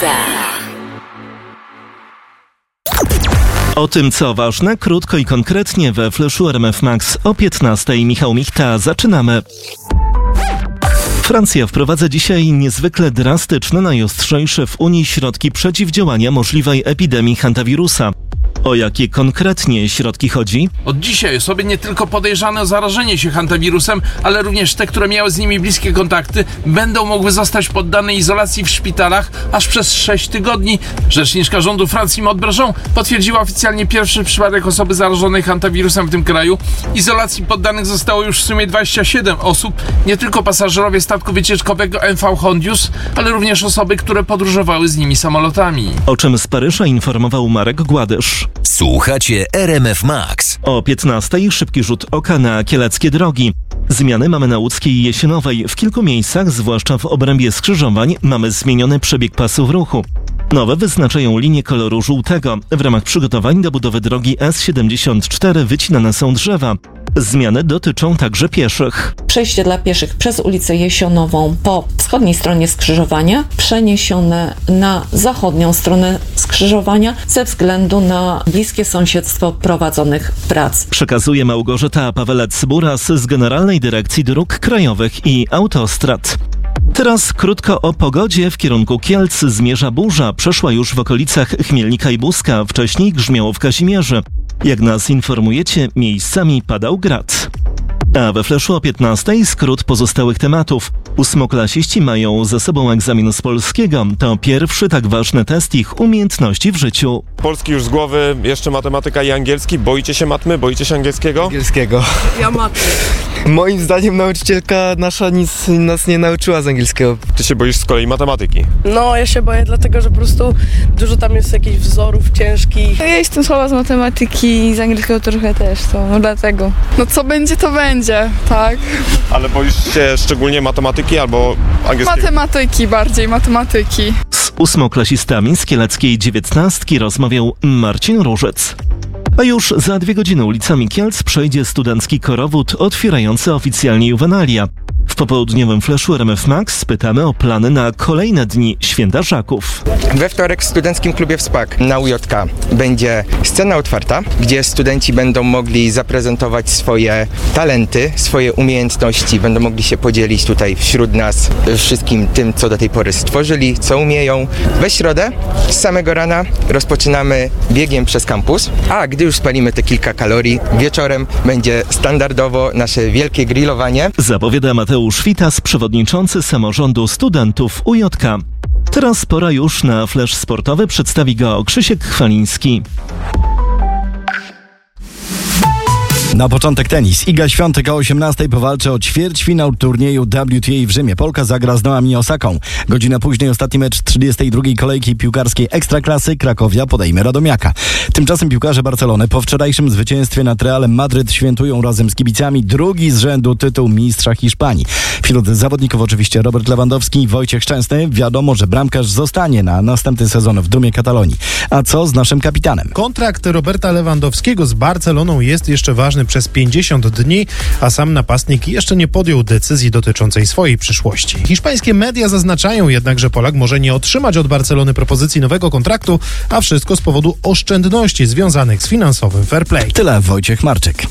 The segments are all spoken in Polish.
O tym, co ważne, krótko i konkretnie we Flashu RMF Max o 15:00. Michał Michta, zaczynamy. Francja wprowadza dzisiaj niezwykle drastyczne, najostrzejsze w Unii środki przeciwdziałania możliwej epidemii hantawirusa. O jakie konkretnie środki chodzi? Od dzisiaj osoby nie tylko podejrzane o zarażenie się hantawirusem, ale również te, które miały z nimi bliskie kontakty, będą mogły zostać poddane izolacji w szpitalach aż przez 6 tygodni. Rzeczniczka rządu Francji Maud Brejon potwierdziła oficjalnie pierwszy przypadek osoby zarażonej hantawirusem w tym kraju. Izolacji poddanych zostało już w sumie 27 osób, nie tylko pasażerowie statku wycieczkowego MV Hondius, ale również osoby, które podróżowały z nimi samolotami. O czym z Paryża informował Marek Gładysz. Słuchacie RMF Max. O 15:00 szybki rzut oka na kieleckie drogi. Zmiany mamy na Łódzkiej i Jesienowej. W kilku miejscach, zwłaszcza w obrębie skrzyżowań, mamy zmieniony przebieg pasów ruchu. Nowe wyznaczają linię koloru żółtego. W ramach przygotowań do budowy drogi S74 wycinane są drzewa. Zmiany dotyczą także pieszych. Przejście dla pieszych przez ulicę Jesionową po wschodniej stronie skrzyżowania przeniesione na zachodnią stronę skrzyżowania ze względu na bliskie sąsiedztwo prowadzonych prac. Przekazuje Małgorzata Pawelec-Buras z Generalnej Dyrekcji Dróg Krajowych i Autostrad. Teraz krótko o pogodzie. W kierunku Kielc zmierza burza. Przeszła już w okolicach Chmielnika i Buska. Wcześniej grzmiało w Kazimierzu. Jak nas informujecie, miejscami padał grad. A we Flashu o 15:00 skrót pozostałych tematów. Ósmoklasiści mają za sobą egzamin z polskiego. To pierwszy tak ważny test ich umiejętności w życiu. Polski już z głowy, jeszcze matematyka i angielski. Boicie się matmy? Boicie się angielskiego? Angielskiego. Ja matmy. Moim zdaniem nauczycielka nasza nic nas nie nauczyła z angielskiego. Ty się boisz z kolei matematyki? No, ja się boję dlatego, że po prostu dużo tam jest jakichś wzorów ciężkich. Ja jestem słaba z matematyki i z angielskiego trochę też, to dlatego. No co będzie, to będzie, tak. Ale boisz się szczególnie matematyki albo angielskiego? Matematyki bardziej, matematyki. Z ósmoklasistami z kieleckiej 19 rozmawiał Marcin Różec. A już za 2 godziny ulicami Kielc przejdzie studencki korowód otwierający oficjalnie juwenalia. W popołudniowym Flashu RMF Max pytamy o plany na kolejne dni Święta Żaków. We wtorek w Studenckim Klubie WSPAK na UJK będzie scena otwarta, gdzie studenci będą mogli zaprezentować swoje talenty, swoje umiejętności, będą mogli się podzielić tutaj wśród nas wszystkim tym, co do tej pory stworzyli, co umieją. We środę z samego rana rozpoczynamy biegiem przez kampus, a gdy już spalimy te kilka kalorii, wieczorem będzie standardowo nasze wielkie grillowanie. Zapowiada Mateusz Witas, przewodniczący samorządu studentów UJK. Teraz pora już na flash sportowy, przedstawi go Krzysiek Chwaliński. Na początek tenis. Iga Świątek o 18:00 powalczy o ćwierćfinał turnieju WTA w Rzymie. Polka zagra z Naomi Osaką. Godzinę później ostatni mecz 32. kolejki piłkarskiej Ekstraklasy. Krakowia podejmie Radomiaka. Tymczasem piłkarze Barcelony po wczorajszym zwycięstwie nad Realem Madryt świętują razem z kibicami drugi z rzędu tytuł mistrza Hiszpanii. Wśród zawodników oczywiście Robert Lewandowski i Wojciech Szczęsny. Wiadomo, że bramkarz zostanie na następny sezon w dumie Katalonii. A co z naszym kapitanem? Kontrakt Roberta Lewandowskiego z Barceloną jest jeszcze ważny przez 50 dni, a sam napastnik jeszcze nie podjął decyzji dotyczącej swojej przyszłości. Hiszpańskie media zaznaczają jednak, że Polak może nie otrzymać od Barcelony propozycji nowego kontraktu, a wszystko z powodu oszczędności związanych z finansowym fair play. Tyle Wojciech Marczyk.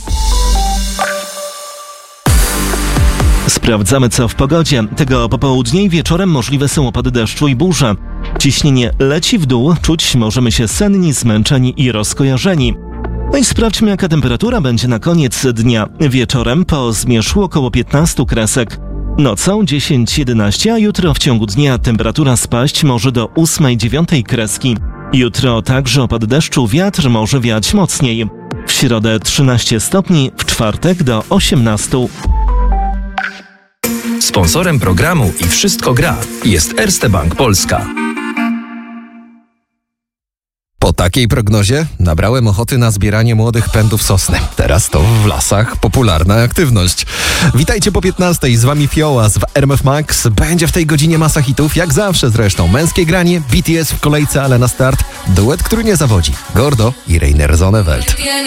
Sprawdzamy, co w pogodzie. Tego popołudnia i wieczorem możliwe są opady deszczu i burze. Ciśnienie leci w dół, czuć możemy się senni, zmęczeni i rozkojarzeni. No i sprawdźmy, jaka temperatura będzie na koniec dnia. Wieczorem po zmierzchu około 15 kresek. Nocą 10-11, a jutro w ciągu dnia temperatura spaść może do 8-9 kreski. Jutro także opad deszczu, wiatr może wiać mocniej. W środę 13 stopni, w czwartek do 18. Sponsorem programu i Wszystko gra jest Erste Bank Polska. Po takiej prognozie nabrałem ochoty na zbieranie młodych pędów sosny. Teraz to w lasach popularna aktywność. Witajcie po 15:00, z wami Fiołas w RMF Max. Będzie w tej godzinie masa hitów, jak zawsze zresztą. Męskie granie, BTS w kolejce, ale na start duet, który nie zawodzi. Gordo i Rainer Zonneveld.